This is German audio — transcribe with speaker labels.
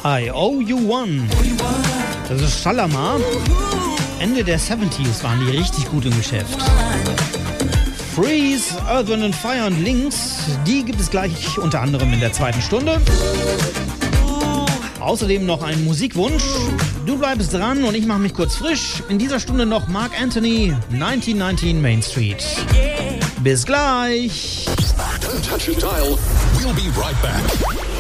Speaker 1: I Owe You One. Das ist Shalamar. Ende der 70s waren die richtig gut im Geschäft. Freeze, Earth, Wind & Fire und Links, die gibt es gleich unter anderem in der zweiten Stunde. Außerdem noch ein Musikwunsch. Du bleibst dran und ich mache mich kurz frisch. In dieser Stunde noch Mark Anthony, 1919 Main Street. Bis gleich.
Speaker 2: Don't touch your dial. We'll be right back.